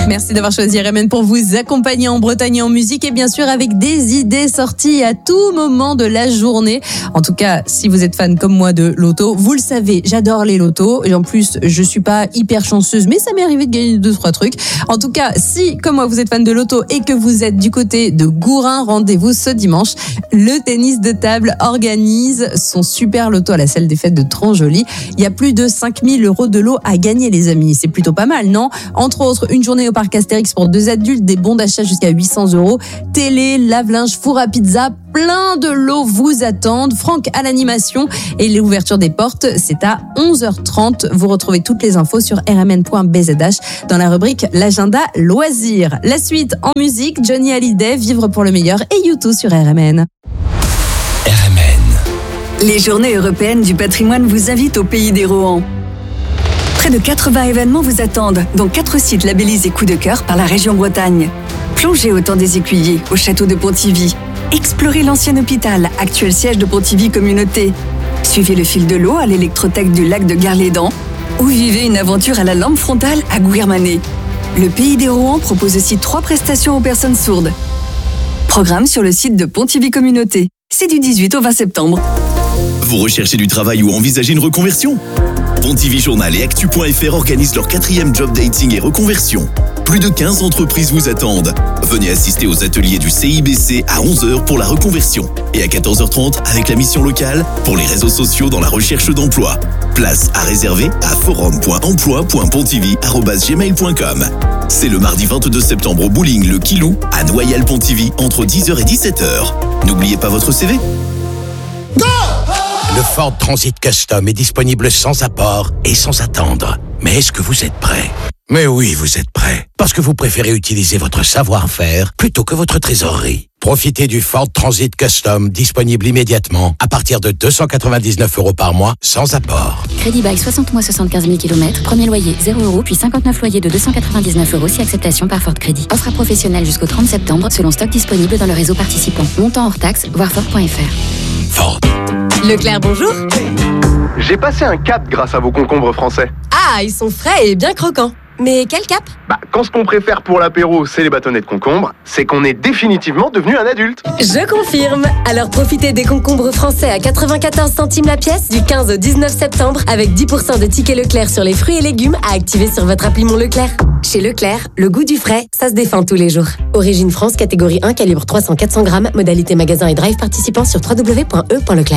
Merci d'avoir choisi RMN pour vous accompagner en Bretagne et en musique et bien sûr avec des idées sorties à tout moment de la journée. En tout cas, si vous êtes fan comme moi de loto, vous le savez, j'adore les lotos et en plus, je suis pas hyper chanceuse, mais ça m'est arrivé de gagner 2-3 trucs. En tout cas, si comme moi vous êtes fan de loto et que vous êtes du côté de Gourin, rendez-vous ce dimanche. Le tennis de table organise son super loto à la salle des fêtes de Tranjoly. Il y a plus de 5 000 € de lot à gagner, les amis. C'est plutôt pas mal, non? Entre autres, une journée au parc Astérix pour 2 adultes, des bons d'achat jusqu'à 800 €, télé, lave-linge, four à pizza, plein de lots vous attendent. Franck à l'animation et l'ouverture des portes, c'est à 11h30. Vous retrouvez toutes les infos sur rmn.bzh dans la rubrique l'agenda loisirs. La suite en musique, Johnny Hallyday, Vivre pour le meilleur et U2 sur RMN. RMN. Les journées européennes du patrimoine vous invitent au pays des Rohan. Près de 80 événements vous attendent, dont 4 sites labellisés coup de cœur par la région Bretagne. Plongez au temps des Écuyers, au château de Pontivy. Explorez l'ancien hôpital, actuel siège de Pontivy Communauté. Suivez le fil de l'eau à l'électrothèque du lac de Gare-les-Dents. Ou vivez une aventure à la lampe frontale à Guermanay. Le pays des Rohan propose aussi 3 prestations aux personnes sourdes. Programme sur le site de Pontivy Communauté. C'est du 18 au 20 septembre. Vous recherchez du travail ou envisagez une reconversion? Pontivy Journal et Actu.fr organisent leur 4e job dating et reconversion. Plus de 15 entreprises vous attendent. Venez assister aux ateliers du CIBC à 11h pour la reconversion et à 14h30 avec la mission locale pour les réseaux sociaux dans la recherche d'emploi. Place à réserver à forum.emploi.pontivy@gmail.com. C'est le mardi 22 septembre au bowling Le Quilou à Noyal-Pontivy entre 10h et 17h. N'oubliez pas votre CV. Le Ford Transit Custom est disponible sans apport et sans attendre. Mais est-ce que vous êtes prêt? Mais oui, vous êtes prêt. Parce que vous préférez utiliser votre savoir-faire plutôt que votre trésorerie. Profitez du Ford Transit Custom disponible immédiatement à partir de 299 € par mois sans apport. Crédit bail 60 mois 75 000 km, premier loyer 0 €, puis 59 loyers de 299 € si acceptation par Ford Crédit. Offre à professionnels jusqu'au 30 septembre selon stock disponible dans le réseau participant. Montant hors taxe, voir Ford.fr. Ford. Leclerc, bonjour. J'ai passé un cap grâce à vos concombres français. Ah, ils sont frais et bien croquants. Mais quel cap? Quand ce qu'on préfère pour l'apéro, c'est les bâtonnets de concombre, c'est qu'on est définitivement devenu un adulte. Je confirme. Alors profitez des concombres français à 94 centimes la pièce du 15 au 19 septembre avec 10% de tickets Leclerc sur les fruits et légumes à activer sur votre appli Mon Leclerc. Chez Leclerc, le goût du frais, ça se défend tous les jours. Origine France, catégorie 1, calibre 300-400 grammes, modalité magasin et drive participant sur www.e.leclerc.